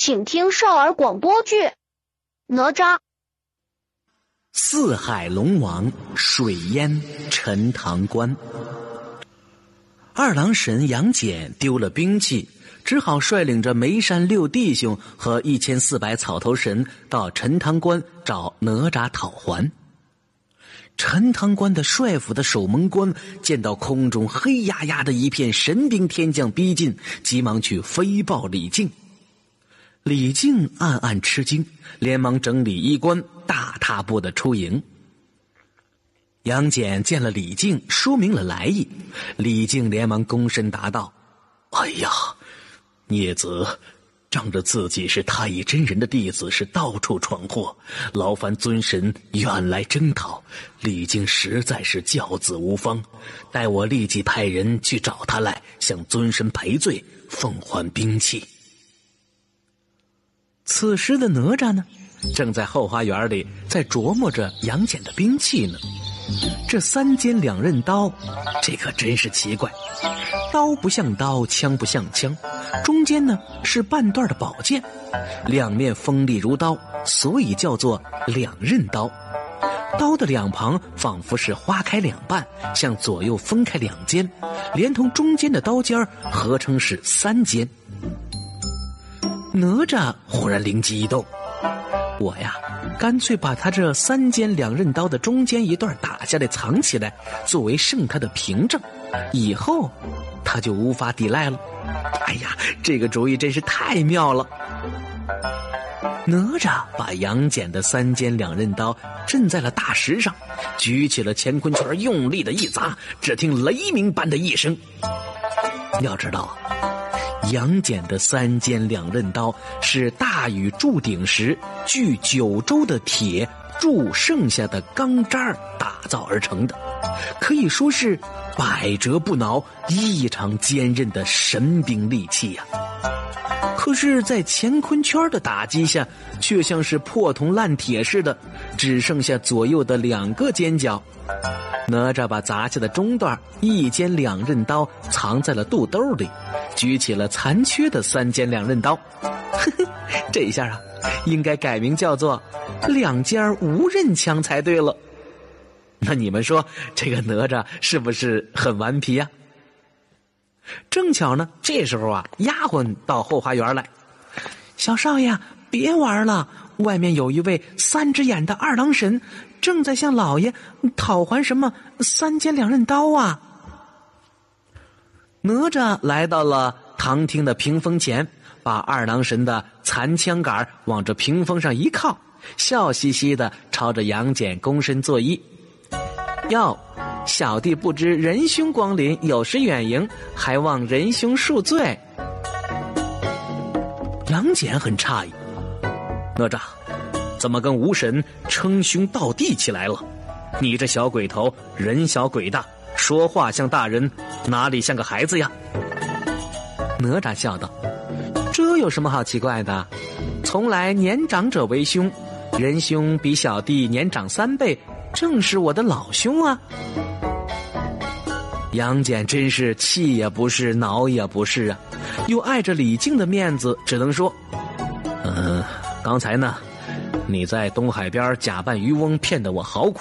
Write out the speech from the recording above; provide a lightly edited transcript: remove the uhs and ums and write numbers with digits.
请听少儿广播剧《哪吒》。 四海龙王水淹陈塘关。二郎神杨戬丢了兵器，只好率领着梅山六弟兄和1400草头神到陈塘关找哪吒讨还。陈塘关的帅府的守门官见到空中黑压压的一片神兵天将逼近，急忙去飞报李靖。李靖暗暗吃惊，连忙整理衣冠，大踏步的出营。杨戬见了李靖，说明了来意。李靖连忙躬身答道：哎呀，孽子仗着自己是太乙真人的弟子，是到处闯祸，劳烦尊神远来征讨，李靖实在是教子无方，待我立即派人去找他来，向尊神赔罪，奉还兵器。此时的哪吒呢，正在后花园里在琢磨着杨戬的兵器呢。这3尖2刃刀，这可真是奇怪，刀不像刀，枪不像枪，中间呢是半段的宝剑，两面锋利如刀，所以叫做2刃刀。刀的两旁仿佛是花开两半，向左右分开2尖，连同中间的刀尖合称是3尖。哪吒忽然灵机一动，我呀，干脆把他这3尖2刃刀的中间一段打下来藏起来，作为胜他的凭证，以后他就无法抵赖了。哎呀，这个主意真是太妙了。哪吒把杨戬的3尖2刃刀镇在了大石上，举起了乾坤圈，用力的一砸，只听雷鸣般的一声。要知道杨戬的3尖2刃刀是大禹铸鼎时聚9州的铁铸剩下的钢渣打造而成的，可以说是百折不挠，异常坚韧的神兵利器呀。可是在乾坤圈的打击下，却像是破铜烂铁似的，只剩下左右的2个尖角。哪吒把砸下的中段1尖2刃刀藏在了肚兜里，举起了残缺的3尖2刃刀。这下啊，应该改名叫做2尖无刃枪才对了。那你们说这个哪吒是不是很顽皮呀？正巧呢，这时候啊，丫鬟到后花园来：小少爷，别玩了，外面有一位3只眼的二郎神正在向老爷讨还什么3尖2刃刀啊。哪吒来到了堂厅的屏风前，把二郎神的残枪杆往这屏风上一靠，笑嘻嘻的朝着杨戬躬身作揖：哟，小弟不知仁兄光临，有失远迎，还望仁兄恕罪。杨戬很诧异：哪吒，怎么跟吴神称兄道弟起来了？你这小鬼头，人小鬼大，说话像大人，哪里像个孩子呀？哪吒笑道：这有什么好奇怪的？从来年长者为兄，仁兄比小弟年长3倍，正是我的老兄啊。杨戬真是气也不是，恼也不是啊，又碍着李靖的面子，只能说：刚才呢，你在东海边假扮渔翁，骗得我好苦。